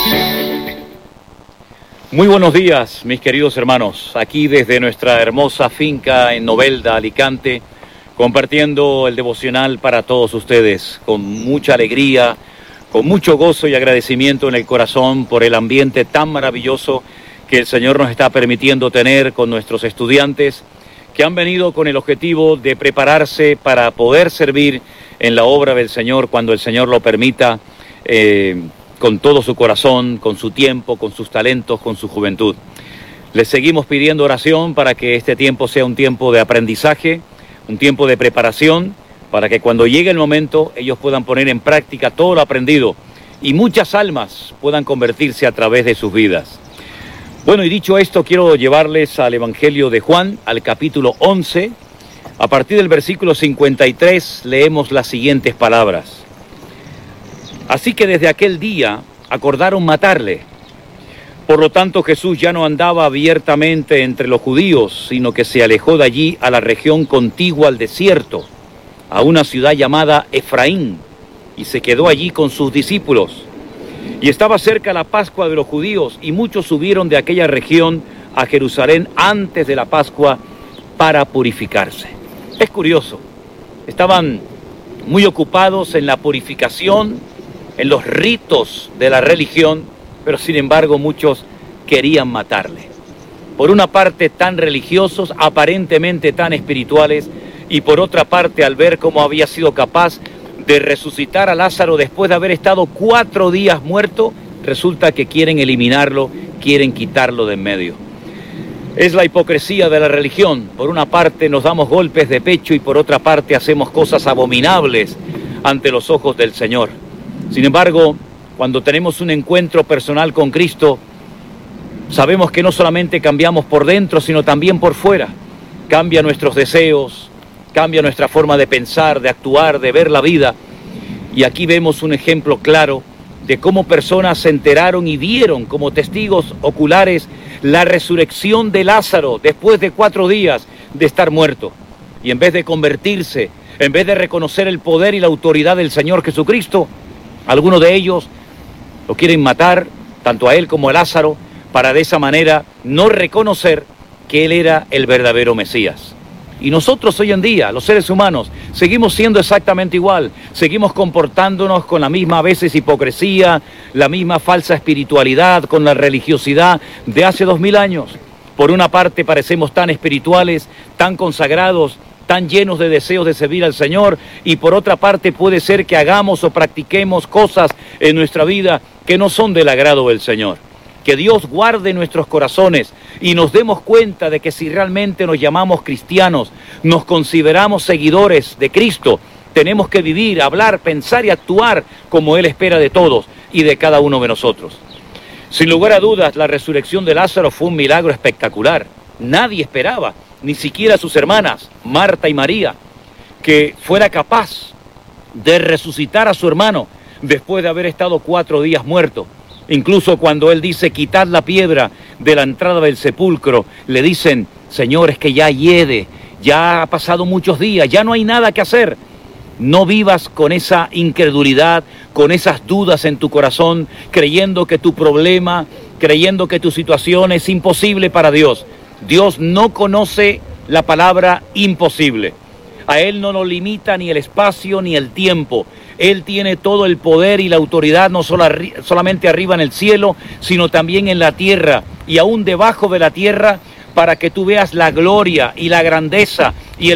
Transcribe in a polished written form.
Muy buenos días, mis queridos hermanos, aquí desde nuestra hermosa finca en Novelda, Alicante, compartiendo el devocional para todos ustedes, con mucha alegría, con mucho gozo y agradecimiento en el corazón por el ambiente tan maravilloso que el Señor nos está permitiendo tener con nuestros estudiantes, que han venido con el objetivo de prepararse para poder servir en la obra del Señor cuando el Señor lo permita, con todo su corazón, con su tiempo, con sus talentos, con su juventud. Les seguimos pidiendo oración para que este tiempo sea un tiempo de aprendizaje, un tiempo de preparación, para que cuando llegue el momento ellos puedan poner en práctica todo lo aprendido y muchas almas puedan convertirse a través de sus vidas. Bueno, y dicho esto, quiero llevarles al Evangelio de Juan, al capítulo 11. A partir del versículo 53 leemos las siguientes palabras. Así que desde aquel día acordaron matarle. Por lo tanto, Jesús ya no andaba abiertamente entre los judíos, sino que se alejó de allí a la región contigua al desierto, a una ciudad llamada Efraín, y se quedó allí con sus discípulos. Y estaba cerca la Pascua de los judíos, y muchos subieron de aquella región a Jerusalén antes de la Pascua para purificarse. Es curioso, estaban muy ocupados en la purificación, en los ritos de la religión, pero sin embargo muchos querían matarle. Por una parte tan religiosos, aparentemente tan espirituales, y por otra parte al ver cómo había sido capaz de resucitar a Lázaro después de haber estado 4 días muerto, resulta que quieren eliminarlo, quieren quitarlo de en medio. Es la hipocresía de la religión. Por una parte nos damos golpes de pecho y por otra parte hacemos cosas abominables ante los ojos del Señor. Sin embargo, cuando tenemos un encuentro personal con Cristo, sabemos que no solamente cambiamos por dentro, sino también por fuera. Cambia nuestros deseos, cambia nuestra forma de pensar, de actuar, de ver la vida. Y aquí vemos un ejemplo claro de cómo personas se enteraron y vieron como testigos oculares la resurrección de Lázaro después de 4 días de estar muerto. Y en vez de convertirse, en vez de reconocer el poder y la autoridad del Señor Jesucristo, algunos de ellos lo quieren matar, tanto a él como a Lázaro, para de esa manera no reconocer que él era el verdadero Mesías. Y nosotros hoy en día, los seres humanos, seguimos siendo exactamente igual, seguimos comportándonos con la misma a veces hipocresía, la misma falsa espiritualidad, con la religiosidad de hace 2000 años. Por una parte parecemos tan espirituales, tan consagrados, tan llenos de deseos de servir al Señor, y por otra parte puede ser que hagamos o practiquemos cosas en nuestra vida que no son del agrado del Señor. Que Dios guarde nuestros corazones y nos demos cuenta de que si realmente nos llamamos cristianos, nos consideramos seguidores de Cristo, tenemos que vivir, hablar, pensar y actuar como Él espera de todos y de cada uno de nosotros. Sin lugar a dudas, la resurrección de Lázaro fue un milagro espectacular. Nadie esperaba, ni siquiera sus hermanas, Marta y María, que fuera capaz de resucitar a su hermano después de haber estado 4 días muerto. Incluso cuando él dice, quitad la piedra de la entrada del sepulcro, le dicen, Señor, es que ya hiede, ya ha pasado muchos días, ya no hay nada que hacer. No vivas con esa incredulidad, con esas dudas en tu corazón, creyendo que tu problema, creyendo que tu situación es imposible para Dios. Dios no conoce la palabra imposible. A Él no lo limita ni el espacio ni el tiempo. Él tiene todo el poder y la autoridad, no solamente arriba en el cielo, sino también en la tierra y aún debajo de la tierra, para que tú veas la gloria y la grandeza y el